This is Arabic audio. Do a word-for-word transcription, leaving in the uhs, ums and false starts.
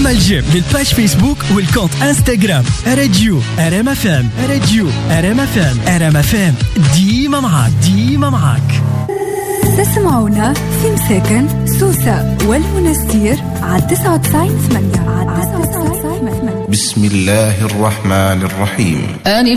اعمل جيم للباج فيسبوك والكونت انستغرام راديو ار ام اف ام. راديو ار ام اف ام. ار ام اف ام ديما معاك ديما معاك. تسمعونا في مساكن سوسة والمنستير على تسعة وتسعين ثمانية. بسم الله الرحمن الرحيم.